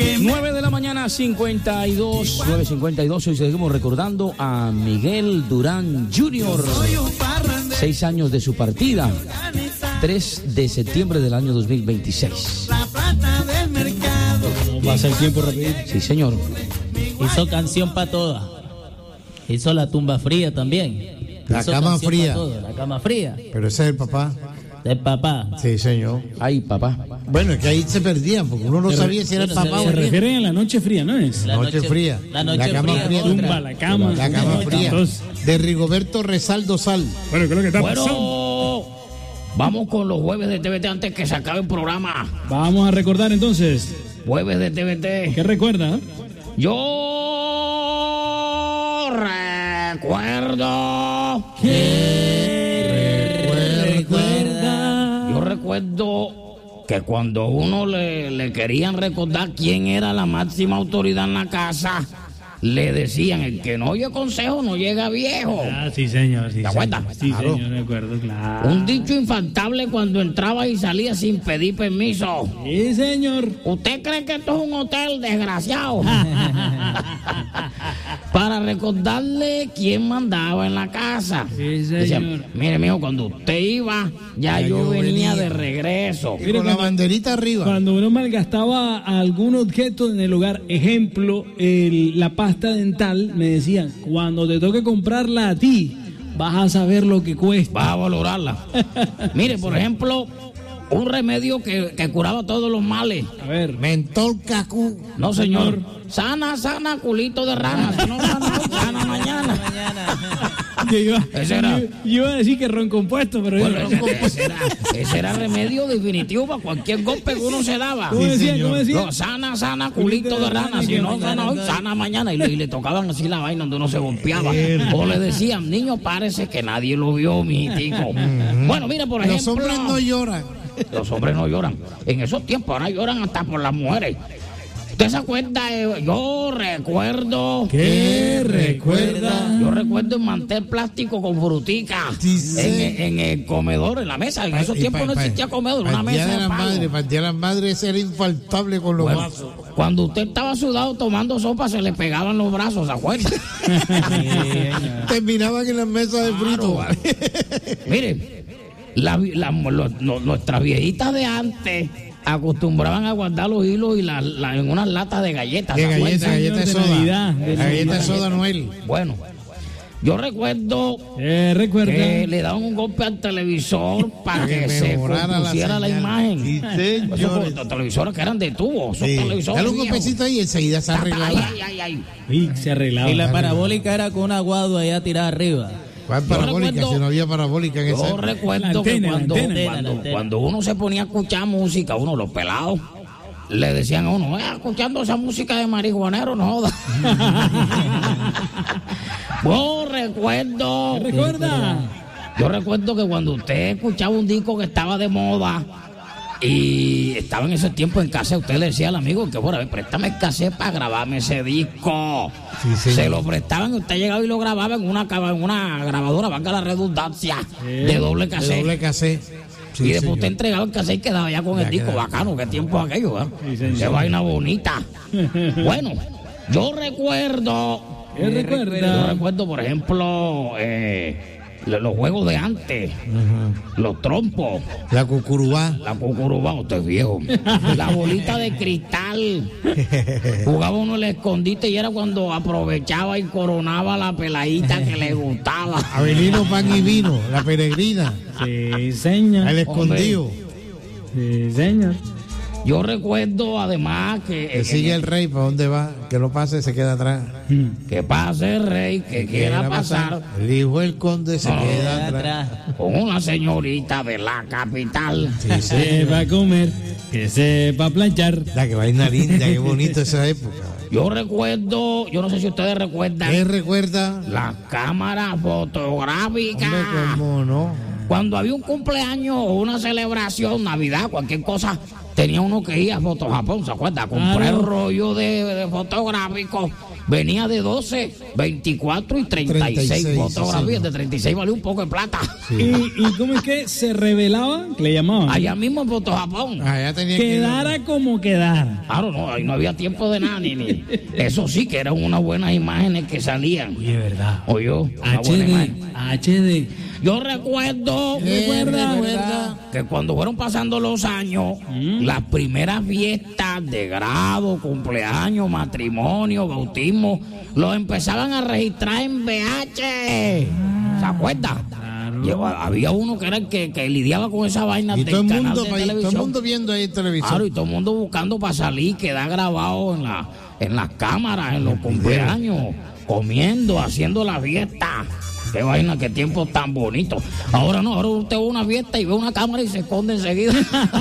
9 de la mañana, 52, 9:52. Hoy seguimos recordando a Miguel Durán Jr. 6 años de su partida, 3 de septiembre del año 2026. ¿Pasa el tiempo rapidito? Sí, señor. Hizo canción para todas. Hizo La Tumba Fría también. La Hizo Cama canción Fría. pa' todo, La Cama Fría. Pero ese es el papá. Del papá. Sí, señor. Ay, papá. Bueno, es que ahí se perdían, porque uno no sabía si era el papá o Se el refieren a la noche fría, ¿no es? La Noche fría. La noche cama fría. fría. Otra. Tumba, la cama. La Cama Fría. Entonces, De Rigoberto Resaldo Sal. bueno, ¿qué es lo que está pasando? Bueno, vamos con los jueves de TVT antes que se acabe el programa. Vamos a recordar entonces. Jueves de TVT. ¿Qué recuerda? Yo recuerdo. Yo recuerdo que cuando uno le querían recordar quién era la máxima autoridad en la casa, le decían: el que no oye consejo no llega viejo. Ah, sí, señor. Sí, ¿Te acuerdas? Sí, Claro. señor, me acuerdo, claro. Un dicho infaltable cuando entraba y salía sin pedir permiso. Sí, señor. ¿Usted cree que esto es un hotel, desgraciado? Para recordarle quién mandaba en la casa. Sí, Decía: señor. mire, mijo, cuando usted iba, ya yo venía de regreso. Y con la banderita arriba. Cuando uno malgastaba algún objeto en el hogar, ejemplo, la pasta dental, me decían, cuando te toque comprarla a ti, vas a saber lo que cuesta. Vas a valorarla. Mire, por ejemplo, un remedio que curaba todos los males. A ver, Mentol Cacú. No, señor. Sana, culito de rana. Si no sana hoy, sana mañana. Ese era. yo iba a decir que ron compuesto, pero Bueno, ese era remedio definitivo para cualquier golpe que uno se daba. ¿Cómo decía? ¿Cómo decía? No, sana, culito de rana. Si no sana hoy, sana mañana. Y le tocaban así la vaina donde uno se golpeaba. O le decían: niño, párese que nadie lo vio, mijitico. Bueno, mira, por ejemplo. Los hombres no lloran. Los hombres no lloran. En esos tiempos ahora lloran hasta por las mujeres. ¿Usted se acuerda? Yo recuerdo. ¿Qué recuerda? Yo recuerdo el mantel plástico con frutica Sí, sí. en el comedor, en la mesa. En esos tiempos no existía comedor, una mesa de palo. Para el Día de las Madres era infaltable con los Bueno, vasos. cuando usted estaba sudado tomando sopa, se le pegaban los brazos, ¿se acuerda? Terminaban en las mesas de frito. Claro. Mire, nuestras viejitas de antes acostumbraban a guardar los hilos y en unas latas de galletas. ¿Qué ¿se acuerda? galleta de de soda? Navidad, de La galleta de Navidad. soda Noel. Bueno, yo recuerdo recuerda. que le daban un golpe al televisor para que se mejorara compusiera la señal. imagen. Sí, Esos señores. televisores que eran de tubo, esos Sí. televisores Dale un viejos. golpecito ahí y enseguida se arreglaba. Ay. Uy, se arreglaba. Y la parabólica era con un aguado allá tirada arriba. ¿Cuál parabólica? recuerdo- Si no había parabólica en esa Yo época. recuerdo La antena, que la antena. cuando uno se ponía a escuchar música, los pelados, le decían a uno: escuchando esa música de marihuanero, no joda. Yo recuerdo. ¿Qué recuerda? Yo recuerdo que cuando usted escuchaba un disco que estaba de moda y estaba en ese tiempo en casa, usted le decía al amigo que, bueno, préstame el cassette para grabarme ese disco. Sí, señor. Se lo prestaban y usted llegaba y lo grababa en una grabadora, valga la redundancia, de doble De cassette. doble cassette. Sí, y después señor. usted entregaba el cassette y quedaba ya con Ya el disco. quedaba. Bacano, qué tiempo aquello, ¿eh? Sí, señor. Qué vaina bonita. Bueno, yo recuerdo. ¿Qué recuerda? Yo recuerdo, por ejemplo, los juegos de antes, los trompos, La cucurubá. la cucurubá, usted es viejo, la bolita de cristal. Jugaba uno el escondite y era cuando aprovechaba y coronaba la peladita que le gustaba. Avelino Pan y Vino. La peregrina. Sí, señor. El escondido. Sí, señor. Yo recuerdo además Que sigue el rey. ¿Para dónde va? Que no pase, se queda atrás. que pase el rey que quiera pasar El hijo del conde se No. queda atrás. con una señorita de la capital. Sí, sí. Sepa comer, que sepa planchar. La que vaina linda, qué bonito esa época. Yo recuerdo, yo no sé si ustedes recuerdan, ¿Qué recuerda? las cámaras fotográficas. Hombre, cómo no. Cuando había un cumpleaños o una celebración, Navidad, cualquier cosa, tenía uno que ir a Foto Japón, ¿se acuerda? Compré el rollo de fotográficos. Venía de 12, 24 y 36 fotografías. Sí, de 36 valía un poco de plata. Sí. ¿Y cómo es que se revelaba? Le llamaban. Allá mismo en Foto Japón. Allá tenía quedara que... como quedara. Claro, no, ahí no había tiempo de nada. Ni. Eso sí, que eran unas buenas imágenes que salían. Oye, ¿verdad? Oye, HD. Yo recuerdo que cuando fueron pasando los años, las primeras fiestas de grado, cumpleaños, matrimonio, bautismo, los empezaban a registrar en VH. ¿Se acuerda? Claro. Había uno que era el que lidiaba con esa vaina del canal de televisión. Todo el mundo viendo ahí televisión. Claro, y todo el mundo buscando para salir, quedar grabado en las cámaras, en los cumpleaños, comiendo, haciendo la fiesta. Qué vaina, qué tiempo tan bonito. Ahora no, ahora usted ve una fiesta y ve una cámara y se esconde enseguida.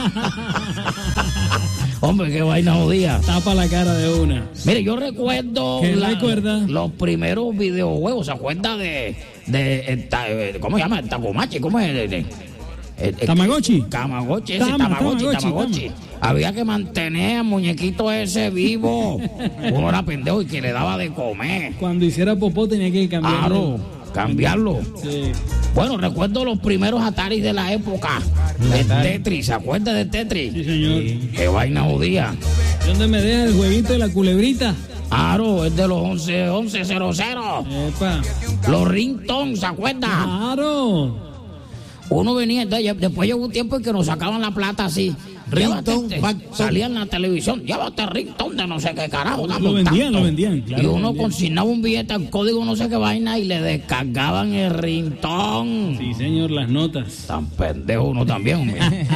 Hombre, qué vaina jodida. Tapa la cara de una. Mire, yo recuerdo los primeros videojuegos. ¿Se acuerda ¿cómo se llama? El Takomachi, ¿cómo es? Tamagotchi. Tamagotchi. Había que mantener al muñequito ese vivo. Uno era pendejo y que le daba de comer. Cuando hiciera popó tenía que cambiarlo. Sí. Bueno, recuerdo los primeros Atari de la época. De Tetris, ¿se acuerda de Tetris? Sí, señor. Qué vaina jodida. ¿Dónde me deja el jueguito de la culebrita? Claro, es de los 1100. Epa. Los ringtones, ¿se acuerda? Claro. Uno venía, después llegó un tiempo en que nos sacaban la plata así. Salía en la televisión, llévate ringtone de no sé qué carajo. Lo vendían. Claro, y uno consignaba un billete al código no sé qué vaina y le descargaban el ringtone. Sí, señor, las notas. Tan pendejo uno también.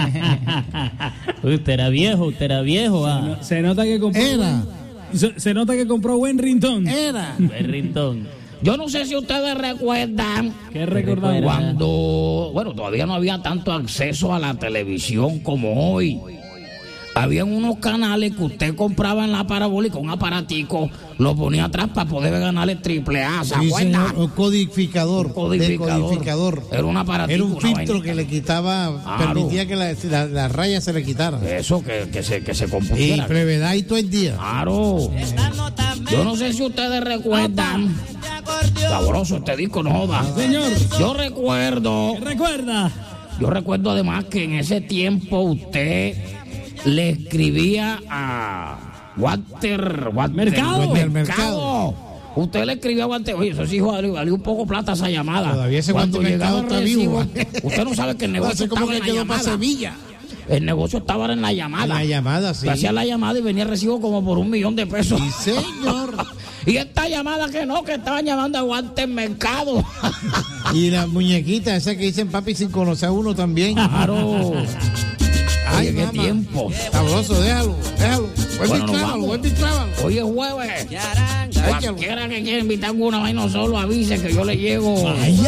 Usted era viejo. Se nota que compró. Se nota que compró buen ringtone. Buen ringtone. Yo no sé si ustedes recuerdan. ¿Qué recordaban? Cuando, todavía no había tanto acceso a la televisión como hoy. Habían unos canales que usted compraba en la parabólica, un aparatico, lo ponía atrás para poder ganar el AAA, ¿se acuerda? Un codificador. Era un aparatico. Era un filtro que le quitaba, permitía que las rayas se le quitaran. Eso, que se compusiera. Y brevedad y todo el día. Claro. Yo no sé si ustedes recuerdan. Sabroso este disco, no joda. Señor. Yo recuerdo. ¿Qué recuerda? Yo recuerdo además que en ese tiempo usted le escribía a Walter Mercado. Usted le escribía a Walter, oye, eso sí, valió un poco plata esa llamada. Todavía ese cuando llegaba el recibo, vivo. Usted no sabe que el negocio estaba en la llamada. El negocio estaba en la llamada. En la llamada, sí. Usted hacía la llamada y venía el recibo como por $1,000,000. Sí, señor. Y esta llamada que estaban llamando a Walter Mercado. Y las muñequitas, esas que dicen papi sin conocer a uno también. Claro. Ay, qué tiempo. Sabroso, déjalo. Vuelve y clávalo. Hoy es jueves. Cualquiera que quiera invitar a una vaina solo avise que yo le llego.